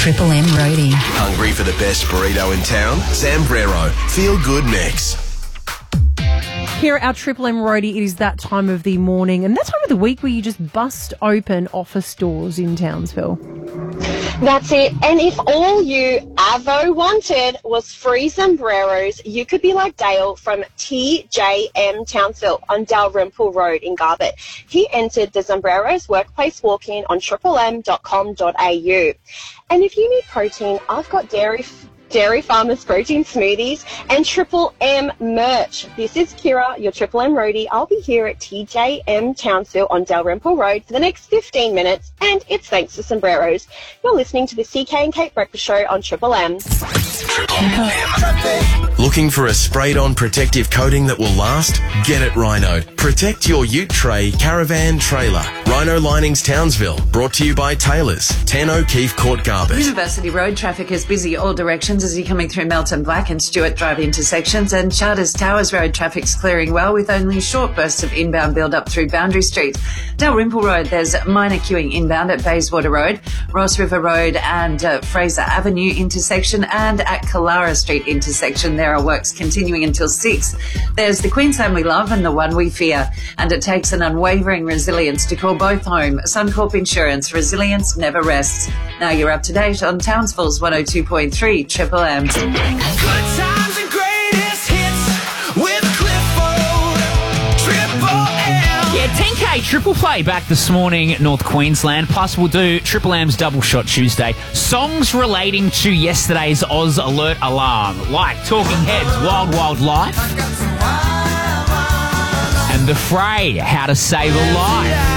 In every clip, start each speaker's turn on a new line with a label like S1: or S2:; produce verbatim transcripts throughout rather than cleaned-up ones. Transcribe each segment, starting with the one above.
S1: Triple M Roadie.
S2: Hungry for the best burrito in town? Zambrero. Feel good mix.
S3: Here at our Triple M Roadie, it is that time of the morning and that time of the week where you just bust open office doors in Townsville.
S4: That's it. And if all you Avo wanted was free sombreros, you could be like Dale from T J M Townsville on Dalrymple Road in Garbutt. He entered the Sombreros Workplace Walk-In on triple m dot com dot a u. And if you need protein, I've got dairy Dairy Farmers Protein Smoothies and Triple M merch. This is Kira, your Triple M roadie. I'll be here at T J M Townsville on Dalrymple Road for the next fifteen minutes, and it's thanks to Sombreros. You're listening to the C K and Kate Breakfast Show on Triple M.
S2: Triple M. Looking for a sprayed-on protective coating that will last? Get it Rhino. Protect your ute tray, caravan, trailer. Rhino Linings Townsville. Brought to you by Taylors. ten O'Keefe Court, Garbutt.
S5: University Road traffic is busy all directions as you're coming through Melton Black and Stewart Drive intersections, and Charters Towers Road traffic's clearing well with only short bursts of inbound build-up through Boundary Street. Dalrymple Road, there's minor queuing inbound at Bayswater Road, Ross River Road and uh, Fraser Avenue intersection, and at Kalara Street intersection there are works continuing until six. There's the Queensland we love and the one we fear, and it takes an unwavering resilience to call both home. Suncorp Insurance, resilience never rests. Now you're up to date on Townsville's one oh two point three Triple M.
S6: Good times and greatest hits with Clifford, Triple M.
S7: Yeah, ten K triple play back this morning, North Queensland. Plus, we'll do Triple M's Double Shot Tuesday. Songs relating to yesterday's Oz Alert Alarm, like Talking Heads' Wild Wild Life and The Fray, How to Save a Life.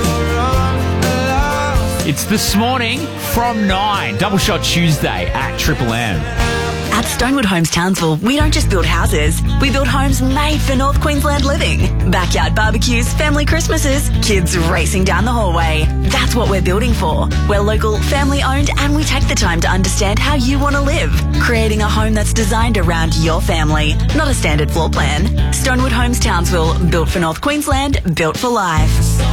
S7: It's this morning from nine. Double Shot Tuesday at Triple M.
S1: At Stonewood Homes Townsville, we don't just build houses, we build homes made for North Queensland living. Backyard barbecues, family Christmases, kids racing down the hallway. That's what we're building for. We're local, family owned, and we take the time to understand how you want to live, creating a home that's designed around your family, not a standard floor plan. Stonewood Homes Townsville, built for North Queensland, built for life.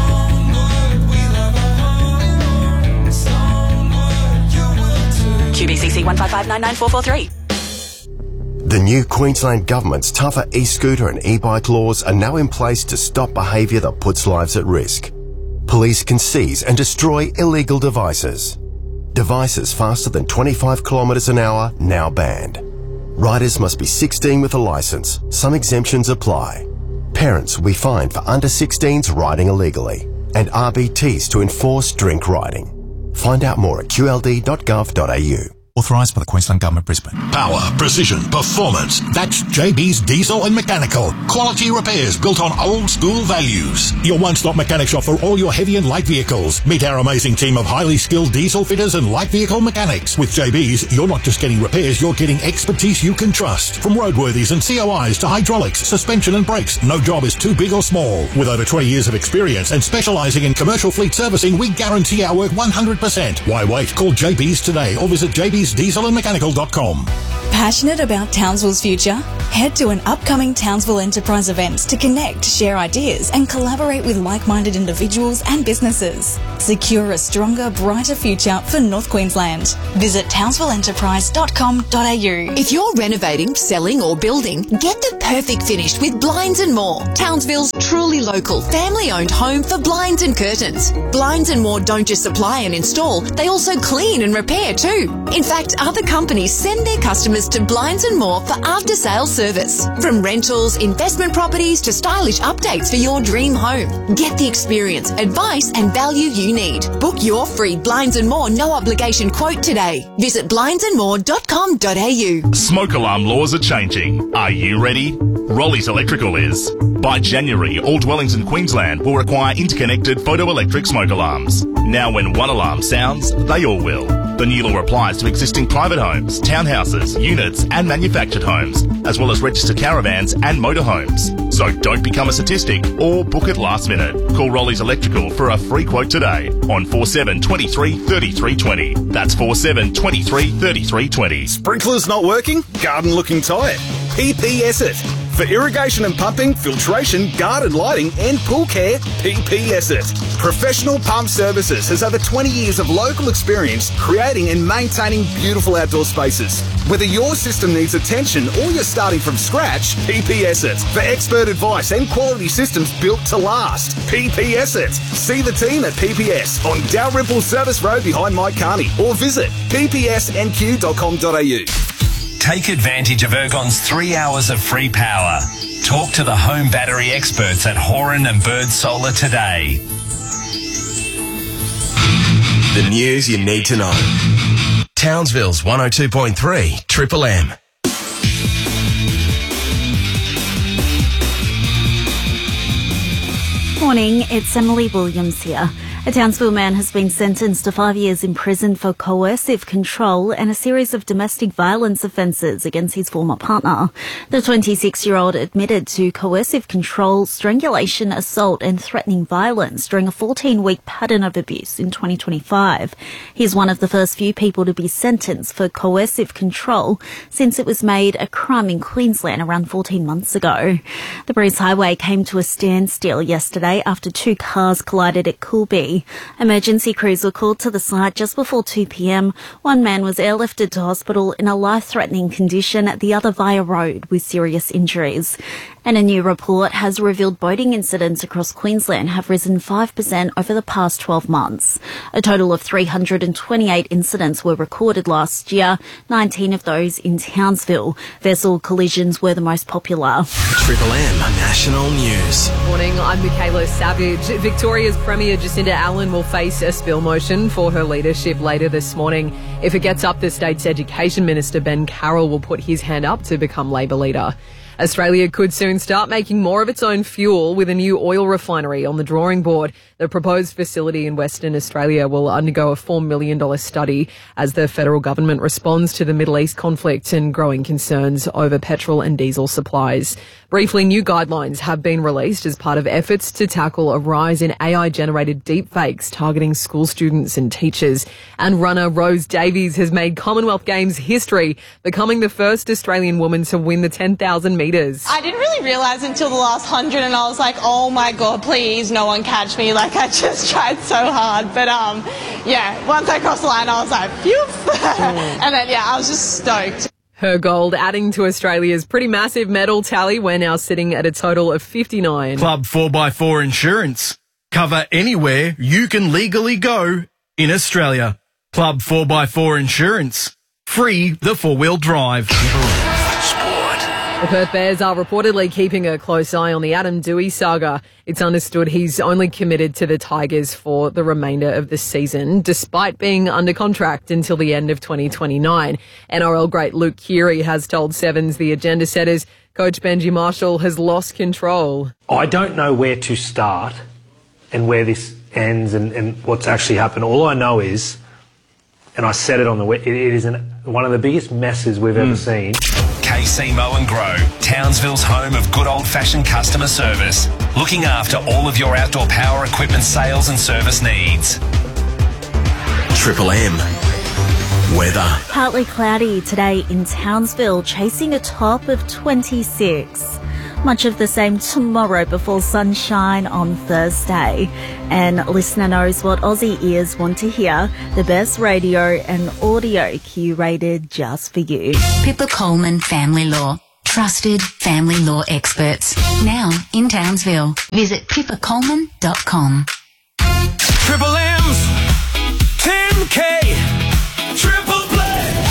S1: Q B C C one five five nine nine four four three.
S8: The new Queensland Government's tougher e-scooter and e-bike laws are now in place to stop behaviour that puts lives at risk. Police can seize and destroy illegal devices. Devices faster than twenty-five kilometres an hour now banned. Riders must be sixteen with a licence. Some exemptions apply. Parents will be fined for under sixteens riding illegally, and R B Ts to enforce drink riding. Find out more at q l d dot gov dot a u.
S9: Authorised by the Queensland Government, Brisbane.
S10: Power, precision, performance. That's J B's Diesel and Mechanical. Quality repairs built on old school values. Your one-stop mechanic shop for all your heavy and light vehicles. Meet our amazing team of highly skilled diesel fitters and light vehicle mechanics. With J B's, you're not just getting repairs, you're getting expertise you can trust. From roadworthies and C O Is to hydraulics, suspension and brakes, no job is too big or small. With over twenty years of experience and specialising in commercial fleet servicing, we guarantee our work one hundred percent. Why wait? Call J B's today or visit j b's diesel and mechanical dot com.
S11: Passionate about Townsville's future? Head to an upcoming Townsville Enterprise event to connect, share ideas and collaborate with like-minded individuals and businesses. Secure a stronger, brighter future for North Queensland. Visit townsville enterprise dot com dot a u.
S12: If you're renovating, selling or building, get the perfect finish with Blinds and More, Townsville's truly local, family-owned home for blinds and curtains. Blinds and More don't just supply and install, they also clean and repair too. In fact, other companies send their customers to Blinds and More for after-sales service. From rentals, investment properties to stylish updates for your dream home. Get the experience, advice and value you need. Book your free Blinds and More no obligation quote today. Visit blinds and more dot com dot a u.
S13: Smoke alarm laws are changing. Are you ready? Rollies Electrical is. By January, all dwellings in Queensland will require interconnected photoelectric smoke alarms. Now when one alarm sounds, they all will. The new law applies to existing private homes, townhouses, units and manufactured homes, as well as registered caravans and motorhomes. So don't become a statistic or book it last minute. Call Rollies Electrical for a free quote today on four seven two three, three three two zero. That's four seven two three, three three two zero.
S14: Sprinklers not working? Garden looking tight? P P S it. For irrigation and pumping, filtration, garden lighting and pool care, P P S it. Professional Pump Services has over twenty years of local experience creating and maintaining beautiful outdoor spaces. Whether your system needs attention or you're starting from scratch, P P S it. For expert advice and quality systems built to last, P P S it. See the team at P P S on Dalrymple Service Road behind Mike Carney or visit p p s n q dot com dot a u.
S15: Take advantage of Ergon's three hours of free power. Talk to the home battery experts at Horan and Bird Solar today.
S2: The news you need to know. Townsville's one oh two point three Triple M.
S16: Morning, it's Emily Williams here. A Townsville man has been sentenced to five years in prison for coercive control and a series of domestic violence offences against his former partner. The twenty-six-year-old admitted to coercive control, strangulation, assault and threatening violence during a fourteen-week pattern of abuse in twenty twenty-five. He's one of the first few people to be sentenced for coercive control since it was made a crime in Queensland around fourteen months ago. The Bruce Highway came to a standstill yesterday after two cars collided at Coolbee. Emergency crews were called to the site just before two p.m. One man was airlifted to hospital in a life-threatening condition, the other via road with serious injuries. And a new report has revealed boating incidents across Queensland have risen five percent over the past twelve months. A total of three hundred twenty-eight incidents were recorded last year, nineteen of those in Townsville. Vessel collisions were the most popular.
S2: Triple M National News.
S17: Morning, I'm Michaela Savage. Victoria's Premier Jacinda Allen will face a spill motion for her leadership later this morning. If it gets up, the state's Education Minister Ben Carroll will put his hand up to become Labor leader. Australia could soon start making more of its own fuel with a new oil refinery on the drawing board. The proposed facility in Western Australia will undergo a four million dollars study as the federal government responds to the Middle East conflict and growing concerns over petrol and diesel supplies. Briefly, new guidelines have been released as part of efforts to tackle a rise in A I-generated deepfakes targeting school students and teachers. And runner Rose Davies has made Commonwealth Games history, becoming the first Australian woman to win the ten thousand metres.
S18: I didn't really realise until the last hundred, and I was like, oh my God, please, no one catch me. Like, I just tried so hard. But, um, yeah, once I crossed the line, I was like, phew. And then, yeah, I was just stoked.
S17: Her gold adding to Australia's pretty massive medal tally. We're now sitting at a total of fifty-nine.
S19: Club four by four Insurance. Cover anywhere you can legally go in Australia. Club four by four Insurance. Free the four-wheel drive.
S17: The Perth Bears are reportedly keeping a close eye on the Adam Doueihi saga. It's understood he's only committed to the Tigers for the remainder of the season, despite being under contract until the end of twenty twenty-nine. N R L great Luke Keary has told Sevens the agenda setters Coach Benji Marshall has lost control.
S20: I don't know where to start and where this ends and, and what's actually happened. All I know is, and I said it on the it, it is an, one of the biggest messes we've mm. ever seen.
S15: K C Mow and Grow, Townsville's home of good old-fashioned customer service, looking after all of your outdoor power equipment sales and service needs.
S2: Triple M weather.
S16: Partly cloudy today in Townsville, chasing a top of twenty-six. Much of the same tomorrow before sunshine on Thursday. And listener knows what Aussie ears want to hear. The best radio and audio curated just for you.
S21: Pippa Coleman Family Law. Trusted family law experts. Now in Townsville. Visit pippa coleman dot com.
S6: Triple M's ten K Triple Play.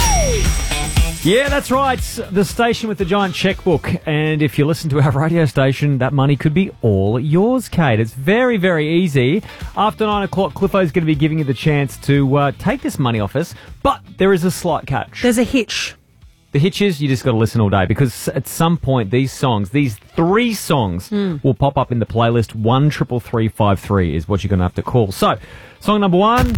S22: Yeah, that's right. The station with the giant checkbook. And if you listen to our radio station, that money could be all yours, Kate. It's very, very easy. After nine o'clock, Cliffo's going to be giving you the chance to uh, take this money off us. But there is a slight catch.
S3: There's a hitch.
S22: The hitch is you just got to listen all day, because at some point these songs, these three songs, mm. will pop up in the playlist. One triple three five three is what you're going to have to call. So, song number one.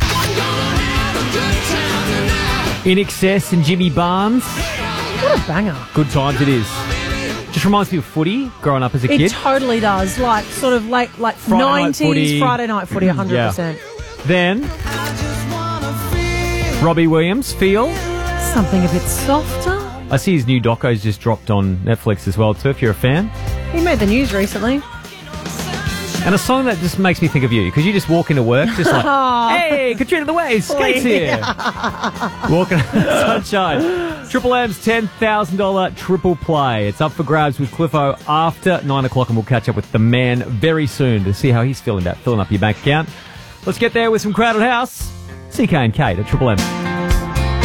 S22: In Excess and Jimmy Barnes.
S3: What a banger.
S22: Good times it is. Just reminds me of footy, growing up as a
S3: it
S22: kid.
S3: It totally does. Like, sort of late, like
S22: Friday
S3: nineties,
S22: night footy.
S3: Friday night footy, one hundred percent.
S22: Yeah. Then, Robbie Williams, Feel.
S3: Something a bit softer.
S22: I see his new doco's just dropped on Netflix as well, too, if you're a fan.
S3: He made the news recently.
S22: And a song that just makes me think of you, because you just walk into work just like, hey, Katrina the Waves, Skates here. Walking in the sunshine. Triple M's ten thousand dollars triple play. It's up for grabs with Cliffo after nine o'clock, and we'll catch up with the man very soon to see how he's feeling about filling up your bank account. Let's get there with some Crowded House. C K and Kate at Triple M.